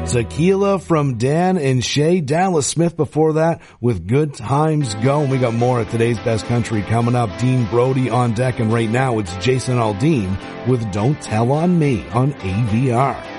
Tequila from Dan and Shay. Dallas Smith before that with Good Times Go. And we got more at today's Best Country coming up. Dean Brody on deck. And right now it's Jason Aldean with Don't Tell on Me on AVR.